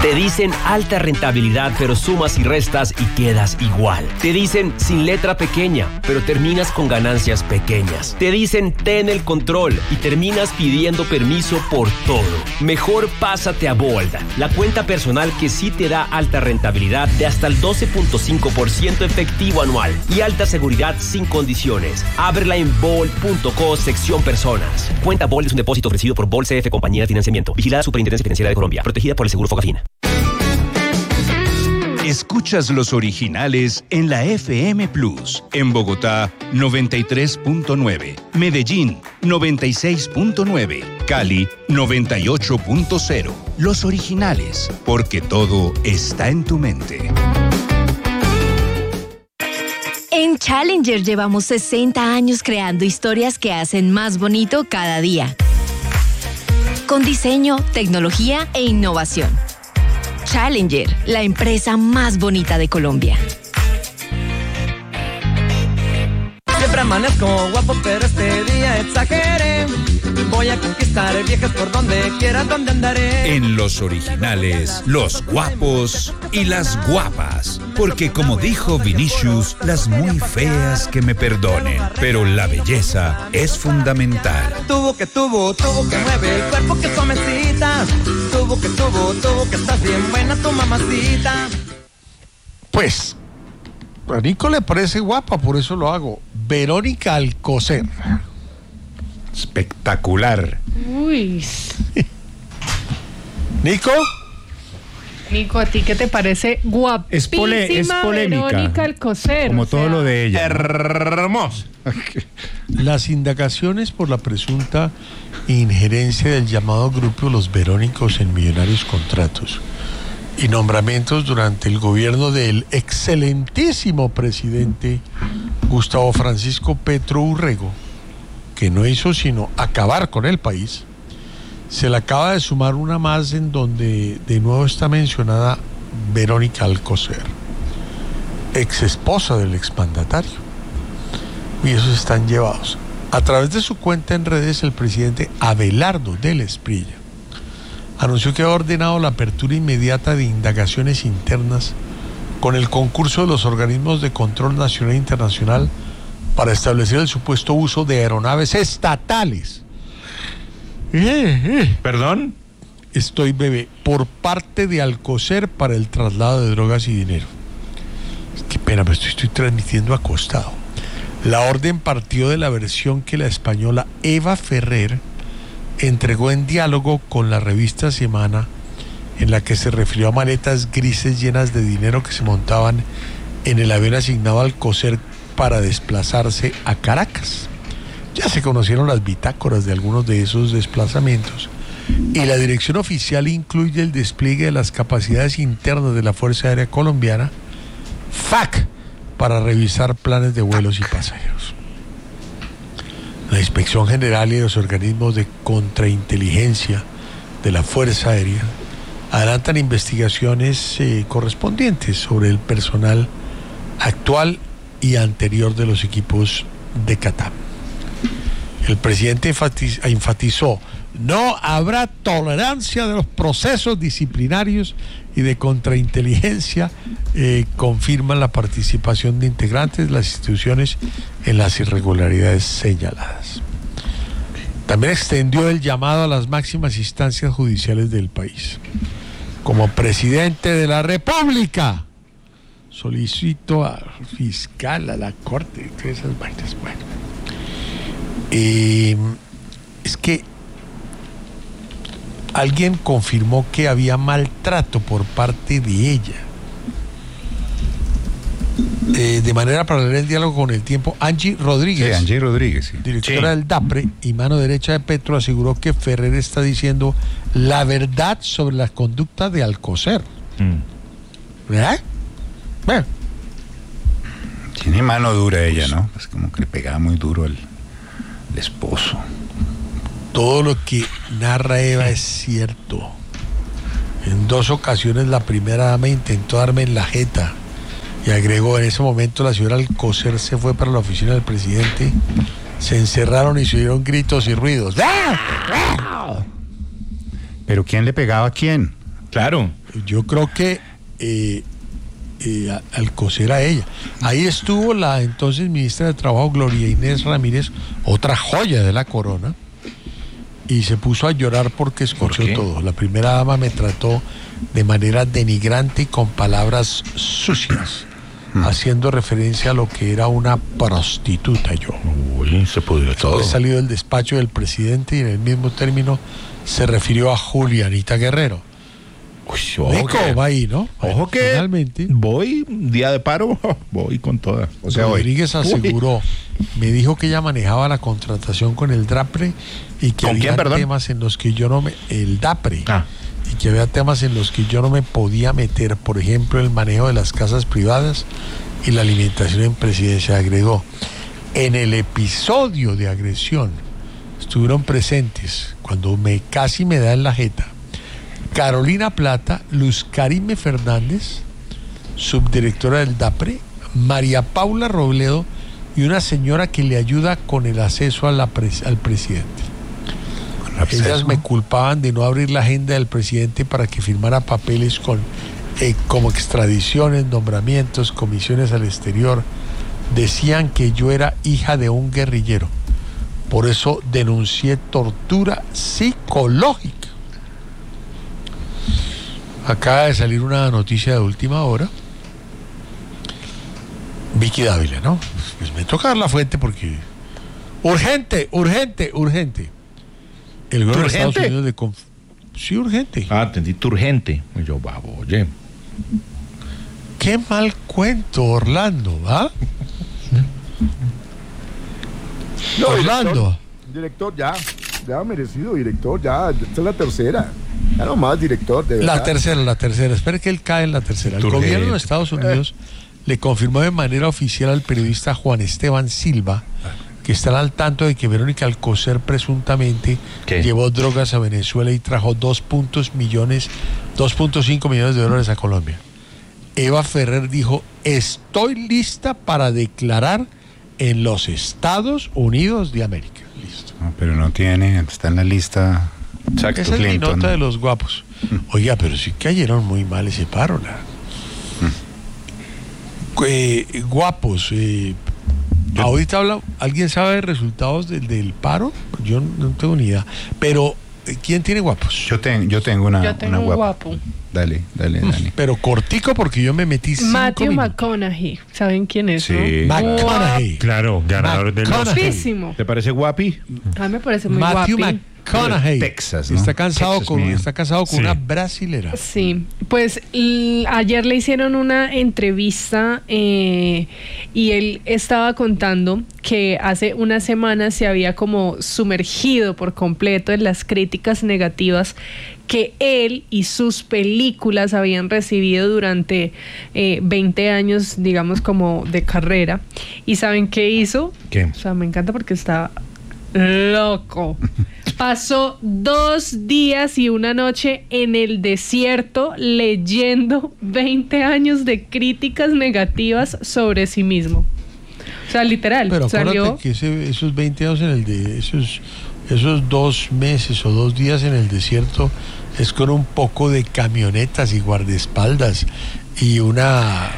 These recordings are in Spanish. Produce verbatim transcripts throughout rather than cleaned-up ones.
Te dicen alta rentabilidad, pero sumas y restas y quedas igual. Te dicen sin letra pequeña, pero terminas con ganancias pequeñas. Te dicen ten el control y terminas pidiendo permiso por todo. Mejor pásate a Bold, la cuenta personal que sí te da alta rentabilidad de hasta el doce punto cinco por ciento efectivo anual y alta seguridad sin condiciones. Ábrela en bold punto co sección personas. Cuenta Bold es un depósito ofrecido por Bold C F Compañía de Financiamiento. Vigilada Superintendencia Financiera de Colombia. Protegida por el Seguro Fogafina. Escuchas los originales en la F M Plus. En Bogotá, noventa y tres punto nueve. Medellín, noventa y seis punto nueve. Cali, noventa y ocho punto cero. Los originales, porque todo está en tu mente. En Challenger llevamos sesenta años creando historias que hacen más bonito cada día. Con diseño, tecnología e innovación. Challenger, la empresa más bonita de Colombia. Siempre amanezco guapo, pero este día exageré. Voy a conquistar viejas por donde quiera, donde andaré. En los originales, los guapos y las guapas. Porque como dijo Vinicius, las muy feas que me perdonen, pero la belleza es fundamental. Tuvo que tuvo, tuvo que mueve el cuerpo que suavecita. Tuvo que tuvo, tuvo que estás bien buena tu mamacita. Pues, a Nico le parece guapa, por eso lo hago. Verónica Alcocer. Espectacular. Uy. ¿Nico? Nico, ¿a ti qué te parece guapísima? Es, pole, es polémica. Verónica Alcocer. Como o todo sea, lo de ella. Hermoso. Las indagaciones por la presunta injerencia del llamado grupo Los Verónicos en millonarios contratos y nombramientos durante el gobierno del excelentísimo presidente Gustavo Francisco Petro Urrego, que no hizo sino acabar con el país, se le acaba de sumar una más en donde de nuevo está mencionada Verónica Alcocer, ex esposa del exmandatario. Y esos están llevados. A través de su cuenta en redes, el presidente Abelardo del Esprilla anunció que ha ordenado la apertura inmediata de indagaciones internas con el concurso de los organismos de control nacional e internacional para establecer el supuesto uso de aeronaves estatales. Eh, eh. ¿Perdón? Estoy bebé. Por parte de Alcocer para el traslado de drogas y dinero. Qué pena, pero estoy, estoy transmitiendo acostado. La orden partió de la versión que la española Eva Ferrer entregó en diálogo con la revista Semana, en la que se refirió a maletas grises llenas de dinero que se montaban en el avión asignado al Alcocer para desplazarse a Caracas. Ya se conocieron las bitácoras de algunos de esos desplazamientos y la dirección oficial incluye el despliegue de las capacidades internas de la Fuerza Aérea Colombiana, F A C, para revisar planes de vuelos y pasajeros. La Inspección General y los organismos de contrainteligencia de la Fuerza Aérea adelantan investigaciones eh, correspondientes sobre el personal actual y anterior de los equipos de CATAM. El presidente enfatizó: no habrá tolerancia de los procesos disciplinarios y de contrainteligencia. Eh, confirman la participación de integrantes de las instituciones en las irregularidades señaladas. También extendió el llamado a las máximas instancias judiciales del país. Como presidente de la República, solicito al fiscal, a la corte, todas esas vainas. Bueno, eh, es que alguien confirmó que había maltrato por parte de ella. Eh, de manera paralela en diálogo con El Tiempo, Angie Rodríguez, Sí, Angie Rodríguez, sí. directora Sí. del DAPRE y mano derecha de Petro, aseguró que Ferrer está diciendo la verdad sobre la conducta de Alcocer. Mm. ¿Verdad? Bueno, Tiene mano dura ella, ¿no? Pues como que le pegaba muy duro al, al esposo. todo lo que narra Eva es cierto. En dos ocasiones la primera dama intentó darme en la jeta y agregó: en ese momento la señora Alcocer se fue para la oficina del presidente, se encerraron y se oyeron gritos y ruidos. ¿Pero quién le pegaba a quién? Claro. yo creo que eh, eh, Alcocer a ella. Ahí estuvo la entonces ministra de Trabajo, Gloria Inés Ramírez, otra joya de la corona, y se puso a llorar porque escuchó ¿Por qué? todo. La primera dama me trató de manera denigrante y con palabras sucias, mm. haciendo referencia a lo que era una prostituta yo. Uy, se pudrió todo. He salido del despacho del presidente y en el mismo término se refirió a Julianita Guerrero. Uy, ojo Nico que, va ahí, ¿no? ojo Bueno, que finalmente voy, día de paro, voy con todas. O sea, Rodríguez hoy. aseguró, me dijo que ella manejaba la contratación con el DAPRE y que ¿Con había quién, perdón? temas en los que yo no me... El DAPRE. Ah. Y que había temas en los que yo no me podía meter, por ejemplo, el manejo de las casas privadas y la alimentación en presidencia. Agregó, en el episodio de agresión estuvieron presentes, cuando me casi me da en la jeta, Carolina Plata, Luz Karime Fernández, subdirectora del DAPRE, María Paula Robledo y una señora que le ayuda con el acceso a la pres- al presidente. Ellas me culpaban de no abrir la agenda del presidente para que firmara papeles con eh, como extradiciones, nombramientos, comisiones al exterior. Decían que yo era hija de un guerrillero. Por eso denuncié tortura psicológica. Acaba de salir una noticia de última hora. Vicky Dávila, ¿no? Pues me toca dar la fuente porque... Urgente, urgente, urgente. El gobierno de Estados Unidos de... Conf... Sí, urgente. Ah, entendí, urgente. Y yo, babo, oye. Qué mal cuento, Orlando, ¿va? No, Orlando. Director, director, ya. Ya merecido, director, ya. Esta es la tercera. Ya nomás, director, de verdad. La tercera, la tercera. Espera que él cae en la tercera. El Urgente. gobierno de Estados Unidos le confirmó de manera oficial al periodista Juan Esteban Silva que están al tanto de que Verónica Alcocer presuntamente ¿Qué? llevó drogas a Venezuela y trajo dos punto cinco millones de dólares a Colombia. Eva Ferrer dijo, estoy lista para declarar en los Estados Unidos de América. Listo. No, pero no tiene, está en la lista. Exacto. Esa es mi Clinton. nota de los guapos. Oiga, pero sí cayeron muy mal ese paro, la. Eh, guapos, eh, ahorita habla, ¿alguien sabe de resultados del, del paro? Yo no tengo ni idea. Pero, eh, ¿quién tiene guapos? Yo, ten, yo tengo una, Yo tengo una un guapa. guapo. Dale, dale, Dani. Pero cortico porque yo me metí cinco Matthew minutos. McConaughey. ¿Saben quién es? Sí. ¿no? McConaughey. Claro, ganador del McConaughey. Guapísimo. ¿Te parece guapi? A mí me parece muy Matthew guapi. McConaughey. Texas, ¿no? Está cansado Texas, con, mío. está casado con Sí. una brasilera. Sí, pues l- ayer le hicieron una entrevista eh, y él estaba contando que hace unas semanas se había como sumergido por completo en las críticas negativas que él y sus películas habían recibido durante eh, veinte años, digamos, como de carrera. ¿Y saben qué hizo? ¿Qué? O sea, me encanta porque está loco. Pasó dos días y una noche en el desierto leyendo veinte años de críticas negativas sobre sí mismo. O sea, literal, Pero acuérdate salió... que ese- esos veinte años en el de esos, esos dos meses o dos días en el desierto es con un poco de camionetas y guardaespaldas y una...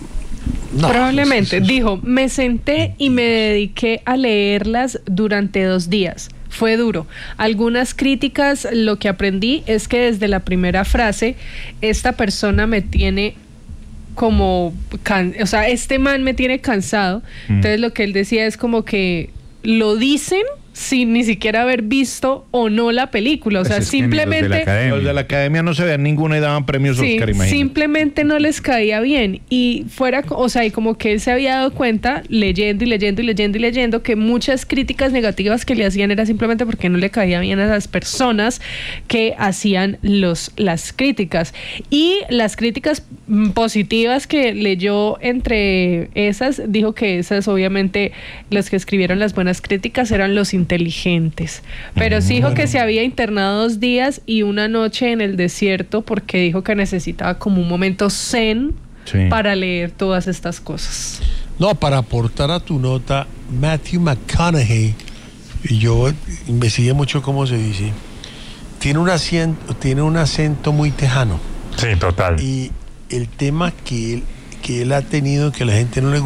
No, Probablemente. es- es- Dijo, me senté y me dediqué a leerlas durante dos días. Fue duro. Algunas críticas, lo que aprendí es que desde la primera frase, esta persona me tiene como, can- o sea, este man me tiene cansado. Mm. Entonces lo que él decía es como que lo dicen sin ni siquiera haber visto o no la película. O sea, Pues es que ni los de la simplemente... academia. Los de la academia no se veían ninguna y daban premios Sí, Oscar, imagínate. simplemente no les caía bien y fuera, o sea, y como que él se había dado cuenta leyendo y leyendo y leyendo y leyendo que muchas críticas negativas que le hacían era simplemente porque no le caía bien a las personas que hacían los las críticas, y las críticas mm, positivas que leyó, entre esas dijo que esas obviamente los que escribieron las buenas críticas eran los inteligentes, pero sí dijo que se había internado dos días y una noche en el desierto porque dijo que necesitaba como un momento zen Sí. para leer todas estas cosas. No, para aportar a tu nota, Matthew McConaughey, y yo investigué mucho cómo se dice, tiene un acento, tiene un acento muy tejano. Sí, total. Y el tema que él, que él ha tenido, que a la gente no le gusta,